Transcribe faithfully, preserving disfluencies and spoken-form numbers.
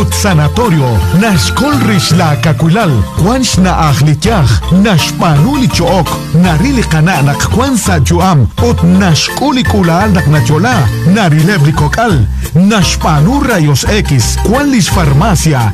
Sanatorio, Nashkol Rish la Kakulal, Quanch na Akhlityach, Nashpanu li Chook, Narili Kana Nakwansa Juam, Ot Nashkuli Kulal Naknachola, Narilebri Kokal, Nashpanu Rayos X, Quanlish Farmacia,